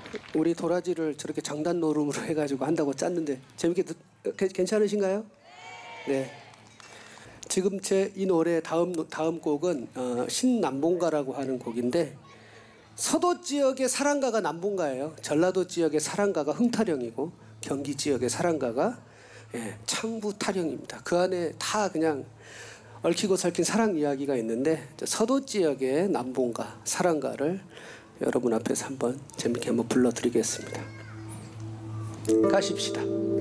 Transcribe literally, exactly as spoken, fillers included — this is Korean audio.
우리 도라지를 저렇게 장단 노름으로 해가지고 한다고 짰는데 재밌게 듣, 괜찮으신가요? 네. 지금 제 이 노래 다음 다음 곡은 어, 신남봉가라고 하는 곡인데 서도 지역의 사랑가가 남봉가예요. 전라도 지역의 사랑가가 흥타령이고 경기 지역의 사랑가가 예, 창부 타령입니다. 그 안에 다 그냥 얽히고 설킨 사랑 이야기가 있는데 서도 지역의 남봉가 사랑가를 여러분 앞에서 한번 재밌게 한번 불러드리겠습니다. 가십시다.